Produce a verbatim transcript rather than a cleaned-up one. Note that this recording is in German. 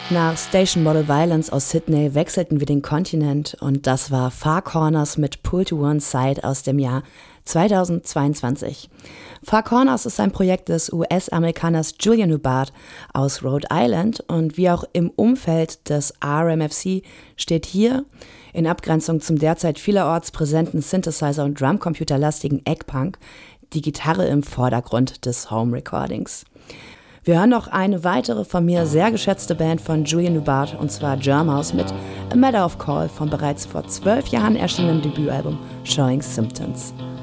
Nach Station Model Violence aus Sydney wechselten wir den Kontinent und das war Far Corners mit Pull to One Side aus dem Jahr zweitausendzweiundzwanzig. Far Corners ist ein Projekt des U S-Amerikaners Julian Hubbard aus Rhode Island und wie auch im Umfeld des R M F C steht hier, in Abgrenzung zum derzeit vielerorts präsenten Synthesizer- und Drumcomputerlastigen Eggpunk, die Gitarre im Vordergrund des Home Recordings. Wir hören noch eine weitere von mir sehr geschätzte Band von Julian Hubbard, und zwar Germhouse mit A Matter of Call vom bereits vor zwölf Jahren erschienenen Debütalbum Showing Symptoms.